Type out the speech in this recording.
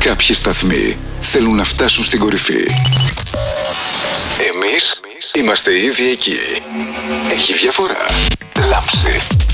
Κάποιοι σταθμοί θέλουν να φτάσουν στην κορυφή. Εμείς είμαστε ήδη εκεί. Έχει διαφορά. Λάμψη.